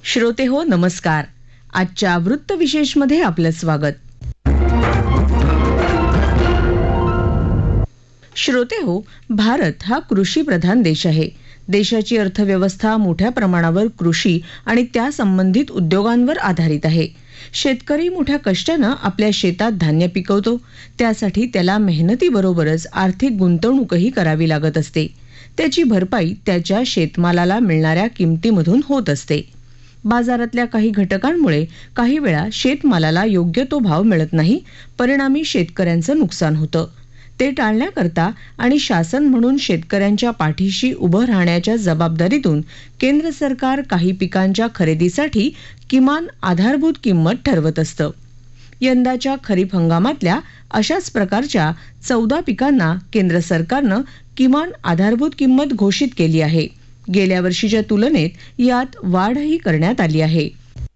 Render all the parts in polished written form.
श्रोते हो नमस्कार. आजच्या वृत्त विशेषमध्ये आपलं स्वागत. श्रोते हो, भारत हा कृषी प्रधान देश आहे. देशाची अर्थव्यवस्था मोठ्या प्रमाणावर कृषी आणि त्या संबंधित उद्योगांवर आधारित आहे. शेतकरी मोठ्या कष्टानं आपल्या शेतात धान्य पिकवतो. त्यासाठी त्याला मेहनतीबरोबरच आर्थिक गुंतवणूकही करावी लागत असते. त्याची भरपाई त्याच्या शेतमालाला मिळणाऱ्या किमतीमधून होत असते. बाजारातल्या काही घटकांमुळे काही वेळा शेतमालाला योग्य तो भाव मिळत नाही. परिणामी शेतकऱ्यांचं नुकसान होतं. ते टाळण्याकरता आणि शासन म्हणून शेतकऱ्यांच्या पाठीशी उभं राहण्याच्या जबाबदारीतून केंद्र सरकार काही पिकांच्या खरेदीसाठी किमान आधारभूत किंमत ठरवत असतं. यंदाच्या खरीप हंगामातल्या अशाच प्रकारच्या 14 पिकांना केंद्र सरकारनं किमान आधारभूत किंमत घोषित केली आहे. गेल्या वर्षीच्या तुलनेत यात वाढही करण्यात आली आहे.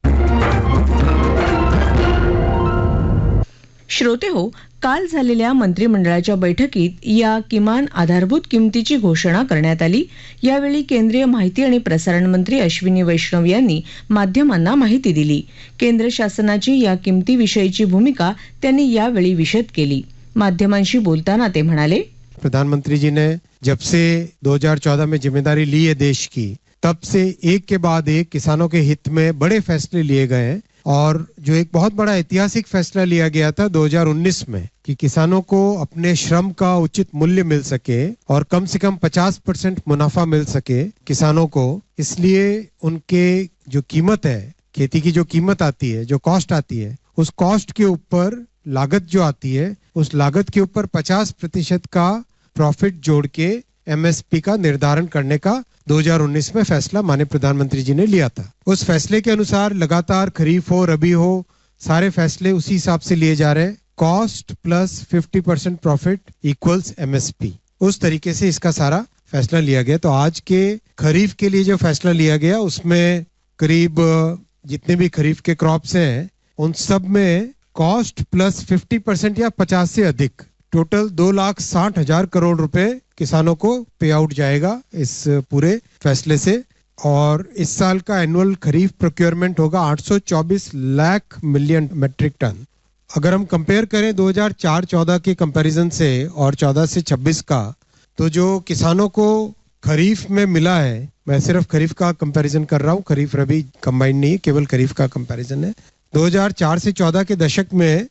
श्रोते हो, काल झालेल्या मंत्रिमंडळाच्या बैठकीत या किमान आधारभूत किमतीची घोषणा करण्यात आली. यावेळी केंद्रीय माहिती आणि प्रसारण मंत्री अश्विनी वैष्णव यांनी माध्यमांना माहिती दिली. केंद्र शासनाची या किमतीविषयीची भूमिका त्यांनी यावेळी विशद केली. माध्यमांशी बोलताना ते म्हणाले, प्रधानमंत्री जी ने जब से 2014 में जिम्मेदारी ली है देश की, तब से एक के बाद एक किसानों के हित में बड़े फैसले लिए गए हैं. और जो एक बहुत बड़ा ऐतिहासिक फैसला लिया गया था 2019 में कि किसानों को अपने श्रम का उचित मूल्य मिल सके और कम से कम 50% मुनाफा मिल सके किसानों को. इसलिए उनके जो कीमत है, खेती की जो कीमत आती है, जो कॉस्ट आती है, उस कॉस्ट के ऊपर लागत जो आती है, उस लागत के ऊपर 50% का प्रॉफिट जोड़ के एमएसपी का निर्धारण करने का 2019 में फैसला माननीय प्रधानमंत्री जी ने लिया था. उस फैसले के अनुसार लगातार खरीफ हो, रबी हो, सारे फैसले उसी हिसाब से लिए जा रहे हैं. Cost plus 50% profit equals MSP. उस तरीके से इसका सारा फैसला लिया गया. तो आज के खरीफ के लिए जो फैसला लिया गया उसमें करीब जितने भी खरीफ के क्रॉप्स हैं उन सब में कॉस्ट प्लस 50% या 50 से अधिक टोटल 2,60,000 करोड़ रुपए किसानों को पे आउट जाएगा इस पूरे फैसले से. और इस साल का एनुअल खरीफ प्रोक्योरमेंट होगा 824 लाख मिलियन मेट्रिक टन. अगर हम कंपेयर करें 2004-14 के कंपैरिजन से और 14 से 26 का, तो जो किसानों को खरीफ में मिला है, मैं सिर्फ खरीफ का कंपैरिजन कर रहा हूँ, खरीफ रबी कंबाइन नहीं, केवल खरीफ का कंपैरिजन है. 2004 से 14 के दशक में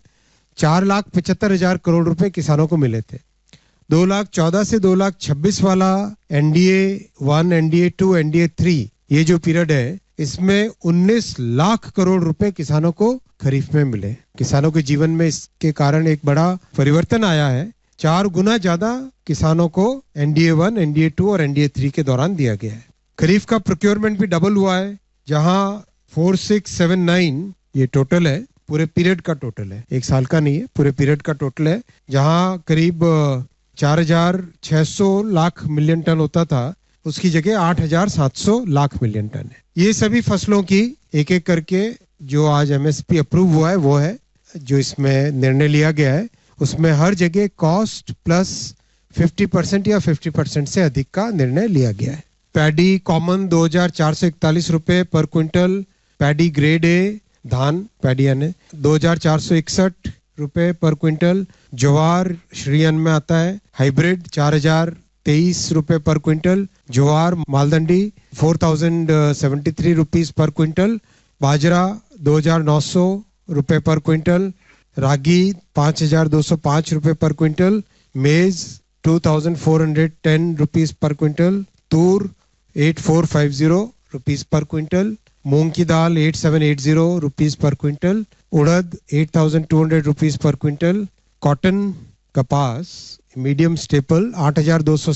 4,75,000 करोड़ रुपए किसानों को मिले थे. 2,14 से 2,26 वाला एनडीए 1, एनडीए 2, एनडीए 3 ये जो पीरियड है, इसमें 19 लाख करोड़ रुपए किसानों को खरीफ में मिले. किसानों के जीवन में इसके कारण एक बड़ा परिवर्तन आया है. 4 गुना ज्यादा किसानों को एनडीए 1, एनडीए 2 और एनडीए 3 के दौरान दिया गया है. खरीफ का प्रोक्योरमेंट भी डबल हुआ है, जहां 4679 ये टोटल है, पूरे पीरियड का टोटल है, एक साल का नहीं है, पूरे पीरियड का टोटल है. जहां करीब 4,600 लाख मिलियन टन होता था, उसकी जगह 8,700 लाख मिलियन टन है. ये सभी फसलों की एक एक करके जो आज एमएसपी अप्रूव हुआ है वो है. जो इसमें निर्णय लिया गया है उसमें हर जगह कॉस्ट प्लस 50% या 50% से अधिक का निर्णय लिया गया है. पैडी कॉमन 2,441 रुपए पर क्विंटल, पैडी ग्रेड ए धान पैडी यानी 2,461 रुपए पर क्विंटल, ज्वार श्रीयन में आता है, हाइब्रिड 4,023 रुपए पर क्विंटल, ज्वार मालदंडी 4,073 रुपीस पर क्विंटल, बाजरा 2,900 रुपए पर क्विंटल, रागी 5,205 रुपए पर क्विंटल, मेज 2,410 रुपीस पर क्विंटल, तूर 8,450 रुपीस पर क्विंटल, मूंग की दाल 8,780 रुपीस पर क्विंटल, उड़द 8,200 रुपीस पर क्विंटल, कॉटन कपास मीडियम स्टेपल 8,200